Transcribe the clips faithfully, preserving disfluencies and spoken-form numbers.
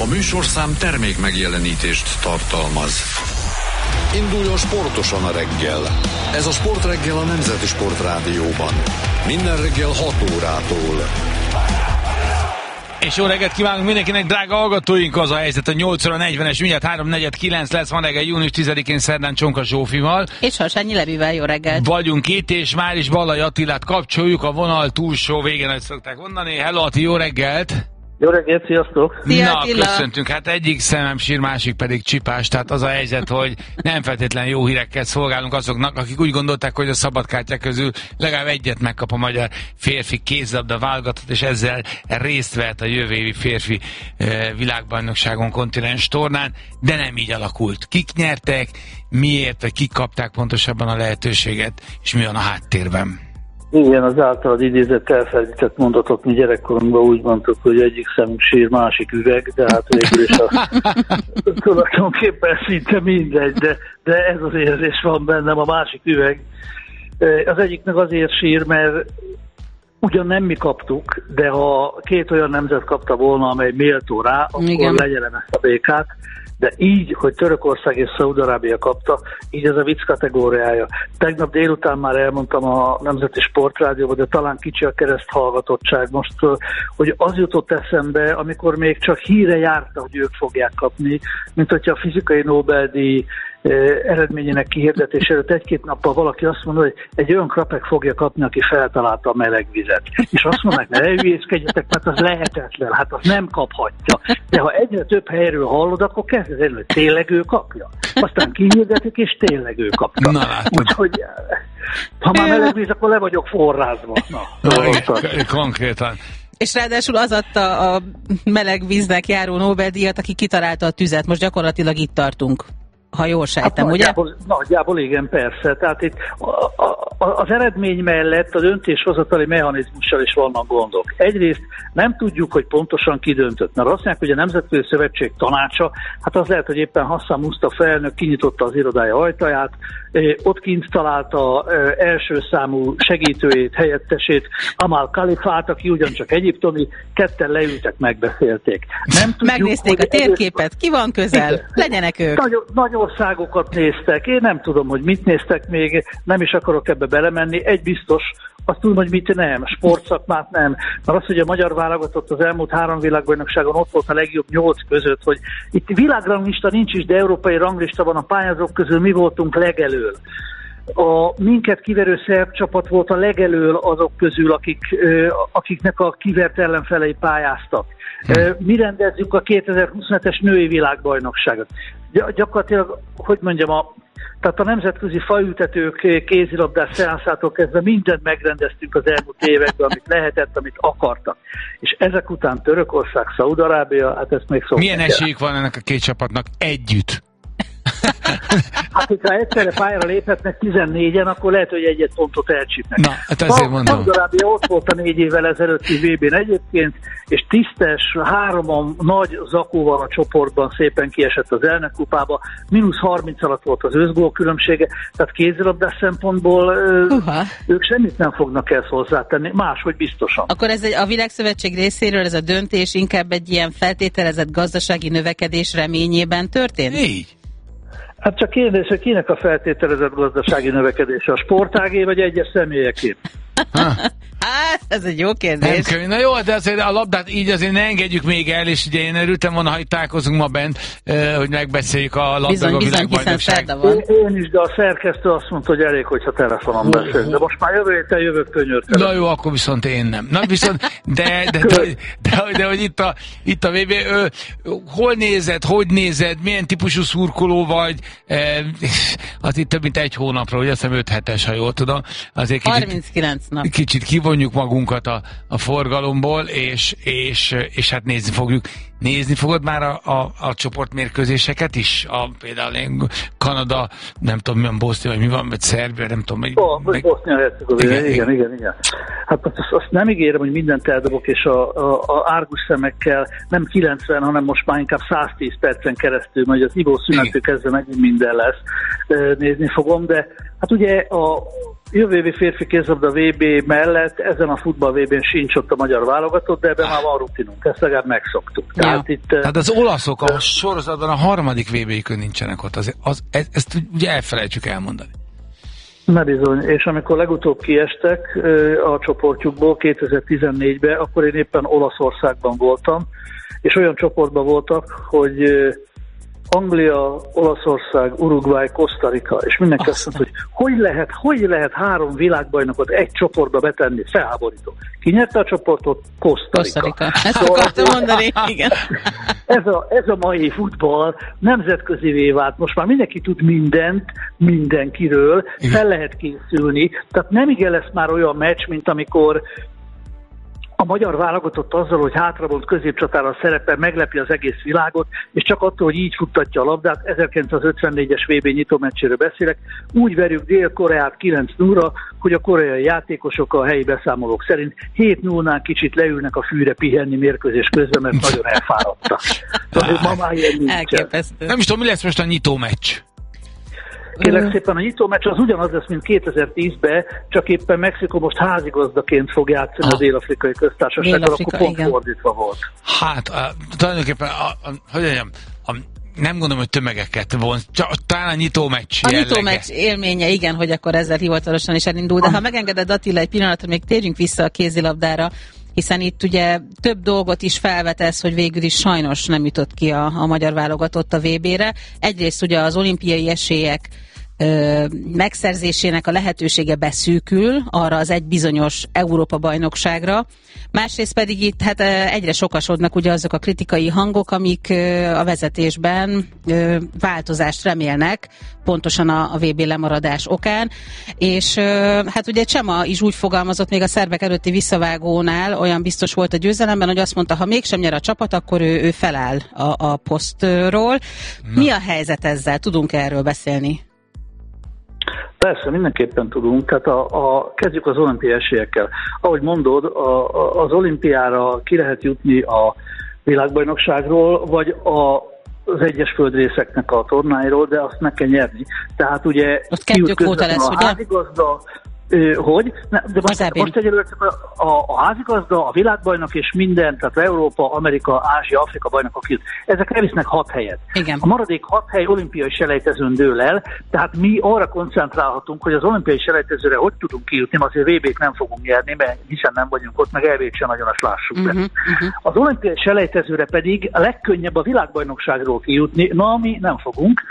A műsorszám termék megjelenítést tartalmaz. Induljon sportosan a reggel. Ez a Sportreggel a Nemzeti Sportrádióban. Minden reggel hat órától. És jó reggelt kívánunk mindenkinek, drága hallgatóink, az a helyzet, a nyolc óra negyvenes, mindjárt három negyven kilenc lesz, van reggel június tizedikén szerdán Csonka Zsófival. És Harsányi Levivel, jó reggelt. Vagyunk itt, és már is Ballai Attilát kapcsoljuk a vonal túlsó végén, ahogy szokták mondani. Hello Ati, jó reggelt! Jó reggelt, sziasztok! Szia, Na, Attila. köszöntünk. Hát egyik szemem sír, másik pedig csipás. Tehát az a helyzet, hogy nem feltétlen jó hírekkel szolgálunk azoknak, akik úgy gondolták, hogy a szabadkártyák közül legalább egyet megkap a magyar férfi kézlabda válogatott, és ezzel részt vehet a jövő évi férfi eh, világbajnokságon, kontinens tornán, de nem így alakult. Kik nyertek, miért, vagy kik kapták pontosabban a lehetőséget, és mi van a háttérben? Igen, az általad idézett elfelejtett mondatot, mi gyerekkorunkban úgy mondtuk, hogy egyik szemünk sír, másik üveg, de hát végül is az tulajdonképpen szinte mindegy, de, de ez az érzés van bennem, a másik üveg. Az egyiknek azért sír, mert ugyan nem mi kaptuk, de ha két olyan nemzet kapta volna, amely méltó rá, akkor igen, legyen ezt a békát. De így, hogy Törökország és Szaúd-Arábia kapta, így ez a vicc kategóriája. Tegnap délután már elmondtam a Nemzeti Sportrádióban, de talán kicsi a kereszthallgatottság most, hogy az jutott eszembe, amikor még csak híre járta, hogy ők fogják kapni, mint hogyha a fizikai Nobel-díj eredményének kihirdetés előtt egy-két nappal valaki azt mondja, hogy egy olyan krapek fogja kapni, aki feltalálta a meleg vizet. És azt mondják, ne hülyéskedjetek, mert az lehetetlen, hát az nem kaphatja. De ha egyre több helyről hallod, akkor kezded el, hogy tényleg ő kapja. Aztán kihirdetik, és tényleg ő kapja. Na, úgyhogy ha már meleg víz, akkor le vagyok forrázva. Na, Na konkrétan. És ráadásul az adta a meleg víznek járó Nobel-díjat, aki kitalálta a tüzet. Most gyakorlatilag itt tartunk. Ha jól sejtem, hát ugye? Nagyjából, nagyjából igen, persze. Tehát itt a, a, az eredmény mellett a döntéshozatali mechanizmussal is vannak gondok. Egyrészt nem tudjuk, hogy pontosan ki döntött. Mert azt mondják, hogy a Nemzetközi Szövetség tanácsa, hát az lehet, hogy éppen Hassan Mustafa elnök kinyitotta az irodája ajtaját, ott kint találta első számú segítőjét, helyettesét, Amal Khalifát, aki ugyancsak egyiptomi, ketten leültek, megbeszélték. Nem tudjuk, megnézték a térképet, ki van közel, igen, legyenek ők. Nagy, nagy országokat néztek, én nem tudom, hogy mit néztek még, nem is akarok ebbe belemenni, egy biztos, azt tudom, hogy mit nem, sportszakmát nem. Mert az, hogy a magyar válogatott az elmúlt három világbajnokságon ott volt a legjobb nyolc között, hogy itt világranglista nincs is, de európai ranglista van a pályázók közül, mi voltunk legelől. A minket kiverő szerb csapat volt a legelől azok közül, akik, akiknek a kivert ellenfelei pályáztak. Mi rendezzük a kétezer-huszonhetes női világbajnokságot. Gyakorlatilag, hogy mondjam, a, tehát a nemzetközi faültetők kézilabdás szeánszától kezdve mindent megrendeztünk az elmúlt években, amit lehetett, amit akartak. És ezek után Törökország, Szaúd-Arábia, hát ezt még szó. Milyen esélyük van ennek a két csapatnak együtt? Hát, hogyha egyszerre pályára léphetnek tizennégyen, akkor lehet, hogy egy-egy pontot elcsípnek. Na, hát azért mondom. Szaúd-Arábia ott volt a négy évvel ezelőtti vé bén egyébként, és tisztes, háromon nagy zakóval a csoportban szépen kiesett az elnökkupába, mínusz harminc alatt volt az összgól különbsége, tehát kézilabdás szempontból uh-huh. ők semmit nem fognak ezt hozzátenni, máshogy biztosan. Akkor ez egy, a Világszövetség részéről ez a döntés inkább egy ilyen feltételezett gazdasági növekedés reményében történt? Így. Hát csak kérdés, hogy kinek a feltételezett gazdasági növekedése, a sportágé vagy egyes személyeké? Hát, ez egy jó kérdés. Nem, na jó, de azért a labdát így azért ne engedjük még el, és ugye én örültem volna, ha itt találkozunk ma bent, hogy megbeszéljük a labdarúgó világbajnokság. Én, én is, de a szerkesztő azt mondta, hogy elég, hogyha telefonon uh, beszélünk. De most már jövő héten jövök könyörtelen. Na jó, akkor viszont én nem. Na viszont, de, de, de, de, de, de hogy itt a, itt a vé bé, ö, hol nézed, hogy nézed, milyen típusú szurkoló vagy, e, az itt több mint egy hónapra, ugye azt hiszem öt hetes, ha jól tudom. Azért kicsit, harminckilenc nap. Kicsit kivonjuk magunkat a, a forgalomból, és, és, és hát nézni fogjuk. Nézni fogod már a, a, a csoportmérkőzéseket is? A, például Kanada, nem tudom, milyen Bosznia, vagy mi van, vagy Szerbia, nem tudom. Meg, oh, meg... Bosznia-Hercegovina, igen, igen, igen, igen. Hát azt, azt nem ígérem, hogy mindent eldobok, és a, a, a árgus szemekkel nem kilencven, hanem most már inkább száztíz percen keresztül, majd az ivó szünettől kezdve megint minden lesz, nézni fogom, de hát ugye a jövő évi férfi kézilabda vé bé mellett ezen a futball vé bén sincs ott a magyar válogatott, de ebben már van rutinunk, ezt legalább megszoktuk. Ja. Tehát, itt, Tehát az olaszok a sorozatban a harmadik vé béjükön nincsenek ott, az, az, ezt, ezt ugye elfelejtsük elmondani. Na bizony, és amikor legutóbb kiestek a csoportjukból kétezer-tizennégyben, akkor én éppen Olaszországban voltam, és olyan csoportban voltak, hogy Anglia, Olaszország, Uruguay, Costa Rica, és mindenki azt mondta, hogy hogy lehet, hogy lehet három világbajnokot egy csoportba betenni, felháborító. Ki nyerte a csoportot? Costa Rica. Costa Rica. Ezt szóval akartam mondani, igen. Ez a, ez a mai futball nemzetközivé vált, most már mindenki tud mindent, mindenkiről, fel lehet készülni, tehát nem igen lesz már olyan meccs, mint amikor a magyar válogatott azzal, hogy hátrabont középcsatára szerepel, meglepi az egész világot, és csak attól, hogy így futtatja a labdát, ezerkilencszázötvennégyes vé bé nyitómeccséről beszélek, úgy verjük Dél-Koreát kilenc nullra, hogy a koreai játékosok a helyi beszámolók szerint hét nullnál kicsit leülnek a fűre pihenni mérkőzés közben, mert nagyon elfáradtak. Tehát ma már ilyen nincsen. Nem is tudom, mi lesz most a nyitómeccs. Kérlek szépen, a nyitómeccs az ugyanaz lesz, mint kétezer-tízben, csak éppen Mexikó most házigazdaként fog játszani ah. a Dél-Afrikai Köztársasággal, akkor pont igen. fordítva volt. Hát, a, tulajdonképpen, a, a, hogy mondjam, a, nem gondolom, hogy tömegeket von, csak talán a nyitómeccs A nyitómeccs élménye, igen, hogy akkor ezzel hivatalosan is elindul, de ah. ha megengeded, Attila, egy pillanatra még térjünk vissza a kézilabdára, hiszen itt ugye több dolgot is felvetesz, hogy végül is sajnos nem jutott ki a, a magyar válogatott a vé bére. Egyrészt ugye az olimpiai esélyek ö, megszerzésének a lehetősége beszűkül arra az egy bizonyos Európa-bajnokságra. Másrészt pedig itt hát egyre sokasodnak ugye azok a kritikai hangok, amik ö, a vezetésben ö, változást remélnek, pontosan a, a vé bé lemaradás okán, és ö, hát ugye Csema is úgy fogalmazott még a szerbek előtti visszavágónál, olyan biztos volt a győzelemben, hogy azt mondta, ha mégsem nyer a csapat, akkor ő, ő feláll a, a posztról. Na. Mi a helyzet ezzel? Tudunk erről beszélni? Persze, mindenképpen tudunk. Tehát a, a, kezdjük az olimpiai esélyekkel. Ahogy mondod, a, a, az olimpiára ki lehet jutni a világbajnokságról, vagy a az egyes földrészeknek a tornáiról, de azt meg kell nyerni. Tehát ugye... Ott kettő kvóta lesz, ugye? Házigazda, ö, hogy? Ne, de most, most egyelőre csak a, a, a házigazda, a világbajnok és minden, tehát Európa, Amerika, Ázsia, Afrika bajnokok itt. Ezek elvisznek hat helyet. Igen. A maradék hat hely olimpiai selejtezőn dől el, tehát mi arra koncentrálhatunk, hogy az olimpiai selejtezőre hogy tudunk kijutni, azért vé bét nem fogunk nyerni, mert hiszen nem vagyunk ott, meg elvét sem nagyon, azt lássuk be. Uh-huh, uh-huh. Az olimpiai selejtezőre pedig a legkönnyebb a világbajnokságról kijutni, na mi nem fogunk.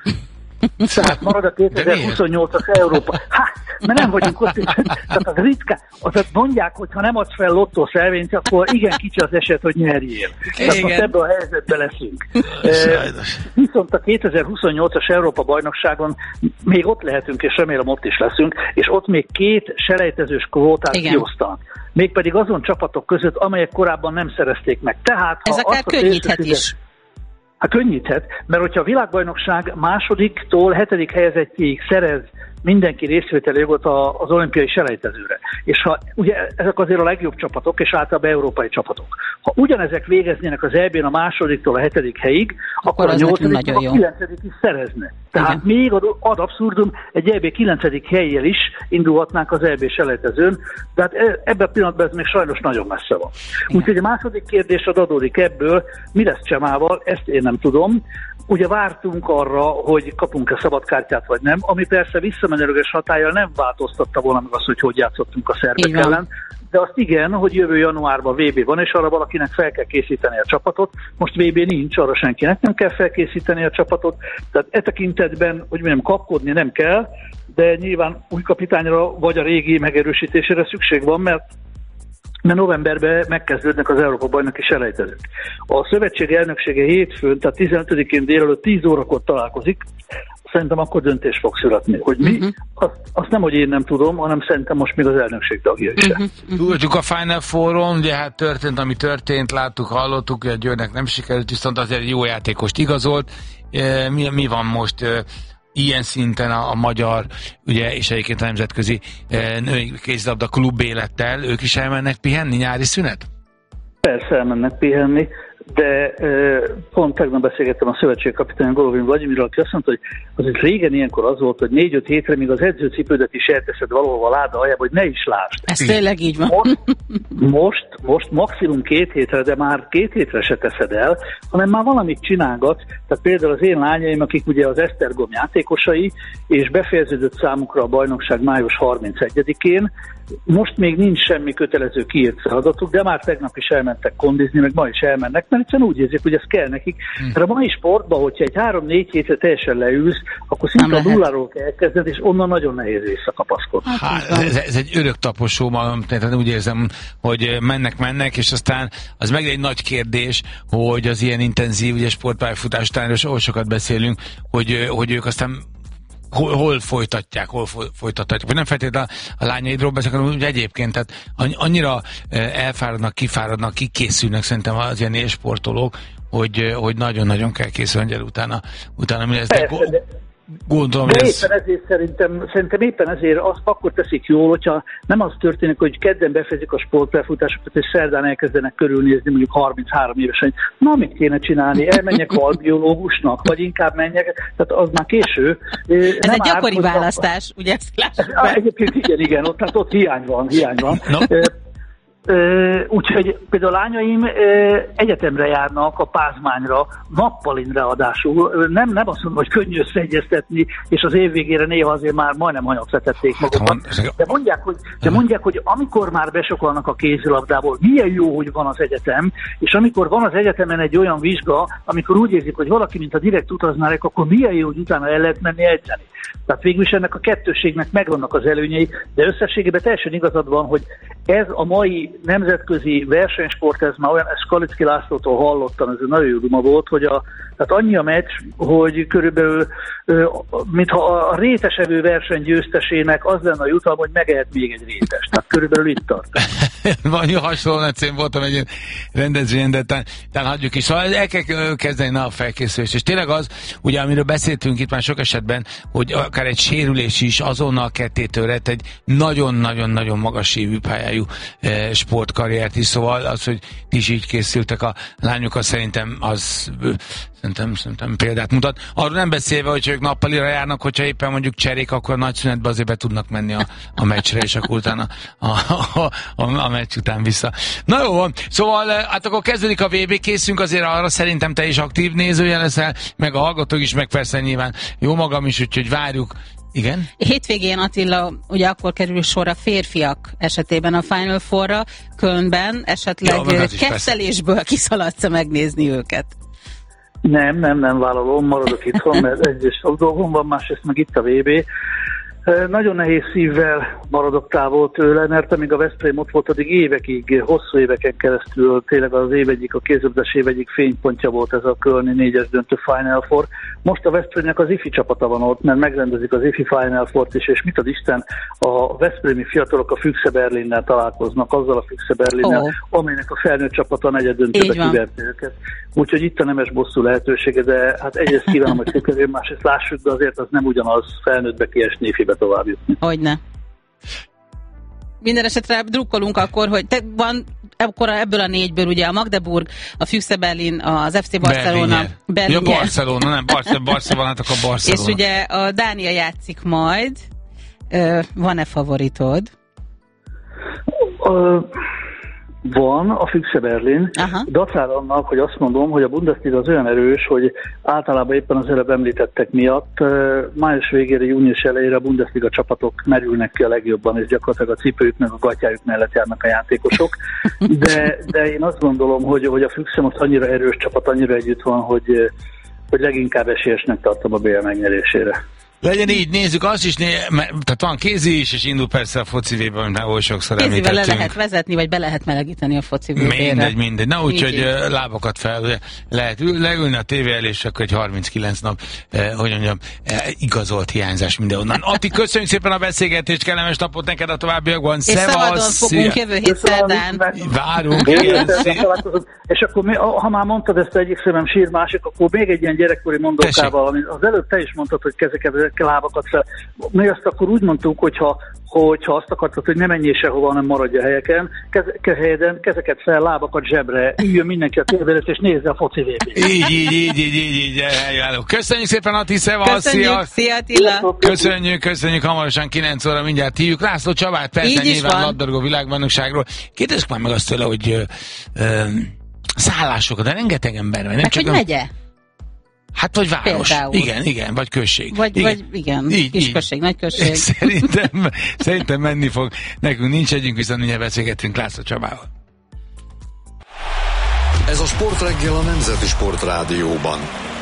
Tehát marad a kétezer-huszonnyolcas Európa. Hát, mert nem vagyunk ott, tehát az ritkán, tehát mondják, hogy ha nem adsz fel lottószervényt, akkor igen kicsi az eset, hogy nyerjél. Tehát most ebben a helyzetben leszünk. E, viszont a kétezer-huszonnyolcas Európa bajnokságon még ott lehetünk, és remélem ott is leszünk, és ott még két selejtezős kvótát kiosztanak. Mégpedig azon csapatok között, amelyek korábban nem szerezték meg. Tehát, ez akár könnyíthet is. Hát könnyíthet, mert hogyha a világbajnokság másodiktól hetedik helyezettjéig szerez mindenki részvételi jogot az olimpiai selejtezőre. És ha ugye ezek azért a legjobb csapatok, és általában európai csapatok. Ha ugyanezek végeznének az é bén a másodiktól a hetedik helyig, akkor, akkor a nyolcadik, a kilencedik is szerezne. Tehát igen. Még ad, ad abszurdum, egy é bé kilencedik helyjel is indulhatnánk az é bé selejtezőn, de hát ebben a pillanatban ez még sajnos nagyon messze van. Úgyhogy a második kérdés adódik ebből, mi lesz Csemával, ezt én nem tudom. Ugye vártunk arra, hogy kapunk-e szabadkártyát vagy nem, ami persze visszamenőleges hatállyal nem változtatta volna meg azt, hogy hogy játszottunk a szerbek ellen, de azt igen, hogy jövő januárban vé bé van, és arra valakinek fel kell készíteni a csapatot. Most vé bé nincs, arra senkinek nem kell felkészíteni a csapatot, tehát e tekintetben, hogy mondjam, kapkodni nem kell, de nyilván új kapitányra vagy a régi megerősítésére szükség van, mert mert novemberben megkezdődnek az Európa-bajnoki selejtezők. A szövetség elnöksége hétfőn, tehát tizenötödikén délelőtt tíz órakor találkozik, szerintem akkor döntés fog születni. Hogy mi, uh-huh. azt, azt nem, hogy én nem tudom, hanem szerintem most még az elnökség tagja is. Uh-huh. Uh-huh. Tudjuk a Final Fouron, ugye hát történt, ami történt, láttuk, hallottuk, hogy a Győrnek nem sikerült, viszont azért jó játékost igazolt. Mi, mi van most ilyen szinten a, a magyar, ugye, és egyébként a nemzetközi e, női kézilabda klub élettel, ők is elmennek pihenni nyári szünet? Persze elmennek pihenni. de pont tegnap beszélgettem a szövetségkapitány Golovin Vlagyimirral, aki azt mondta, hogy azért régen ilyenkor az volt, hogy négy-öt hétre még az edzőcipődet is elteszed valahol a láda aljába, hogy ne is lásd. Ez tényleg így van. Most, most, most maximum két hétre, de már két hétre se teszed el, hanem már valamit csinálgatsz. Tehát például az én lányaim, akik ugye az Esztergom játékosai, és befejeződött számukra a bajnokság május harmincegyedikén, most még nincs semmi kötelező kiírt feladatuk, de már tegnap is elmentek kondizni, meg ma is elmennek, mert egyszerűen úgy érzik, hogy ez kell nekik. Hmm. Mert a mai sportban, hogyha egy három-négy hétre teljesen leülsz, akkor szinte a nulláról kell elkezded, és onnan nagyon nehéz visszakapaszkodni. Hát, ez, ez egy örök taposó, tehát úgy érzem, hogy mennek-mennek, és aztán az meg egy nagy kérdés, hogy az ilyen intenzív ugye, sportpályafutás után, és oly sokat beszélünk, hogy, hogy ők aztán Hol, hol folytatják, hol folytatják. Vagy nem feltétlenül a, a lányaidról beszélünk, hanem úgy egyébként, tehát annyira elfáradnak, kifáradnak, kikészülnek szerintem az ilyen élsportolók, hogy, hogy nagyon-nagyon kell készülni el utána, utána mi lesz. De gondolom, de hogy éppen ez... ezért szerintem, szerintem éppen ezért azt akkor teszik jól, hogyha nem az történik, hogy kedden befejezik a sportfelfutásokat, és szerdán elkezdenek körülnézni mondjuk harminchárom évesen, hogy na, mit kéne csinálni, elmenjek albiológusnak, vagy inkább menjek, tehát az már késő. Ez nem egy gyakori árt, választás, ugye ezt lássuk be. Egyébként igen, igen, ott, tehát ott hiány van, hiány van. No. Uh, úgyhogy például a lányaim uh, egyetemre járnak a Pázmányra, nappalin ráadásul. Uh, nem, nem azt mondom, hogy könnyű összeegyeztetni, és az év végére néha azért már majdnem hanyat vetették magukat. De mondják, hogy, de mondják, hogy amikor már besokalnak a kézilabdából, milyen jó, hogy van az egyetem, és amikor van az egyetemen egy olyan vizsga, amikor úgy érzik, hogy valaki, mint a direkt utaznának, akkor milyen jó, hogy utána el lehet menni edzeni. Tehát végül is ennek a kettősségnek megvannak az előnyei, de összességében teljesen igazad van, hogy ez a mai nemzetközi versenysport, ez már olyan, ezt Kalicki Lászlótól hallottam, ez egy nagyon jó duma volt, hogy a, tehát annyi a meccs, hogy körülbelül, mintha a rétesevő verseny győztesének az lenne a jutalma, hogy megehet még egy rétes. Tehát körülbelül itt tart. Van hasonló, én voltam egy rendezvényen, de talán, talán hagyjuk is. Szóval el kell kezdeni a felkészülést. És tényleg az, ugye amiről beszéltünk itt már sok esetben, hogy akár egy sérülés is azonnal ketté törhet egy nagyon-nagyon-nagyon magas évű pályájú eh, sportkarriert is. Szóval az, hogy ti is így készültek a lányokkal, szerintem az szerintem, szerintem példát mutat. Arról nem beszélve, hogy ők nappalira járnak, hogyha éppen mondjuk cserék, akkor a nagy szünetben azért be tudnak menni a, a meccsre, és akkor utána a, a, a, a meccs után vissza. Na jó van, szóval hát akkor kezdődik a vé bé, készünk azért arra, szerintem te is aktív nézője leszel, meg a hallgatók is, meg persze nyilván jó magam is, úgyhogy várjuk. Igen? Hétvégén, Attila, ugye akkor kerül sor a férfiak esetében a Final Four-ra, Kölnben, esetleg ja, kettelésből kiszaladsz megnézni őket. Nem, nem, nem vállalom, maradok itthon, mert egyrészt sok dolgom van, másrészt meg itt a vé bé. Nagyon nehéz szívvel maradok távol tőle, mert amíg a Veszprém ott volt, addig évekig, hosszú éveken keresztül tényleg az év egyik, a kézilabdás év egyik fénypontja volt ez a kölni négyes döntő Final Four. Most a Veszprémnek az ifi csapata van ott, mert megrendezik az ifi Final Fourt is, és mit ad Isten, a veszprémi fiatalok a Füchse Berlinnel találkoznak, azzal a Füchse Berlinnel, oh. amelynek a felnőtt csapata a negyed döntőbe kiverte őket. Úgyhogy itt a nemes bosszú lehetősége, de hát egyrészt kívánom, hogy sikerül, másrészt lássuk, de azért az nem ugyanaz felnőttbe kiesni, ifibe tovább jutni. Hogyne. Minden esetre drukkolunk akkor, hogy te van akkor ebből a négyből ugye a Magdeburg, a Füchse Berlin, az ef cé Barcelona, Berlin. Ja, Barcelona, nem, Barcelona, Barcelona, hát akkor Barcelona. És ugye a Dánia játszik majd. Van-e favoritod? Uh, van a Füchse Berlin, dacára annak, hogy azt mondom, hogy a Bundesliga az olyan erős, hogy általában éppen az előbb említettek miatt május végére, június elejére a Bundesliga csapatok merülnek ki a legjobban, és gyakorlatilag a cipőjük meg a gatyájuk mellett járnak a játékosok. De, de én azt gondolom, hogy, hogy a Füchse most annyira erős csapat, annyira együtt van, hogy, hogy leginkább esélyesnek tartom a bé el megnyerésére. Legyen így, nézzük azt is, né- tehát van kézi is, és indul persze a foci vében, amit oly sokszor kézivel említettünk. le lehet vezetni, vagy be lehet melegíteni a foci vében. Mindegy, mindegy. Na úgyhogy lábakat fel, lehet ül, leülni a tévé elé, és akkor egy harminckilenc nap, eh, hogy mondjam, eh, igazolt hiányzás mindenhonnan. Atti, köszönjük szépen a beszélgetést, kellemes napot neked a továbbiakban. És szabadon fogunk jövő hét szerdán. Várunk. És akkor, mi, ha már mondtad ezt egyik szemem sír, másik, akkor még egy ilyen gyerekkori mondókával, amit az előbb te is mondtad, hogy kezeket ezekkel lábakat fel. Mi azt akkor úgy mondtuk, hogyha hogyha azt akartad, hogy ne menjél sehova, hanem maradj a helyeken, kez, helyeden, kezeket fel, lábakat zsebre, üljön mindenki a tévédet, és nézze a foci vé bét. Így, így, így, így, így, így, így. Köszönjük szépen, Ati, szevasz, Köszönjük, szia Attila. Köszönjük, köszönjük, hamarosan kilenc óra mindjárt hívjuk. László Csabát, persze nyilván labdarúgó világbajnokságról. Kérdezzük már meg azt tőle, hogy ö, ö, szállásokat, de rengeteg ember van. Nem hát, csak hogy a... megye? Hát, vagy város. Például. Igen, igen, vagy község. Vagy igen, vagy, igen így, kisközség, így. nagyközség. Szerintem, szerintem menni fog. Nekünk nincs együnk, viszont mindjárt beszélgetünk László Csabával. Ez a Sportreggel a Nemzeti Sportrádióban.